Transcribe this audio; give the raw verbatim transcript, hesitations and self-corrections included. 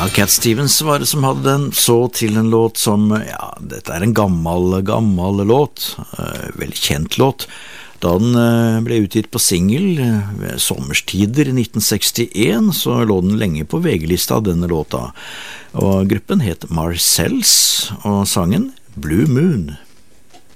Cat Stevens var det som hadde den, så til en låt som, ja, dette er en gammel, gammel låt, uh, veldig kjent låt, da den uh, ble utgitt på single uh, ved sommerstider i nitten sekstien, så lå den lenge på V G-lista denne låta, og gruppen het Marcells, og sangen Blue Moon.